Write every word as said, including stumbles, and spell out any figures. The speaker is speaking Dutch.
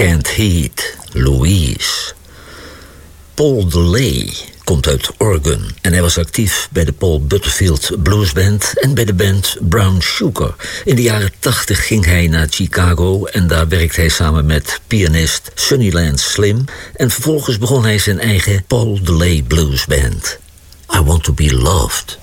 Can't Heat, Louise. Paul DeLay komt uit Oregon en hij was actief bij de Paul Butterfield Blues Band en bij de band Brown Sugar. In de jaren tachtig ging hij naar Chicago en daar werkte hij samen met pianist Sunnyland Slim en vervolgens begon hij zijn eigen Paul DeLay Blues Band. I Want to Be Loved.